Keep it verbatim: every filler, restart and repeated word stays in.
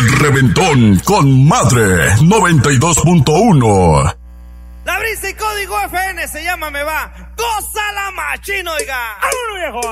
El Reventón con Madre noventa y dos punto uno. La brisa y código F N se llama Me Va. ¡Gózala machino, oiga! ¡Vámonos, viejo!